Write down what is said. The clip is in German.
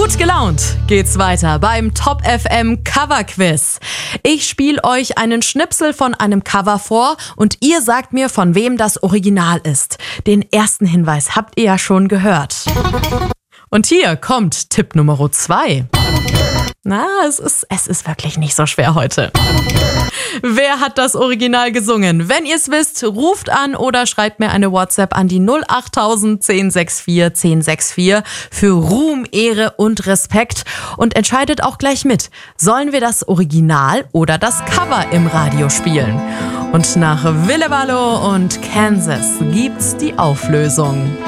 Gut gelaunt geht's weiter beim Top FM Cover Quiz. Ich spiele euch einen Schnipsel von einem Cover vor und ihr sagt mir, von wem das Original ist. Den ersten Hinweis habt ihr ja schon gehört. Und hier kommt Tipp Nummer 2. Na, es ist wirklich nicht so schwer heute. Wer hat das Original gesungen? Wenn ihr es wisst, ruft an oder schreibt mir eine WhatsApp an die 08000 1064 1064 für Ruhm, Ehre und Respekt und entscheidet auch gleich mit. Sollen wir das Original oder das Cover im Radio spielen? Und nach Willeballo und Kansas gibt's die Auflösung.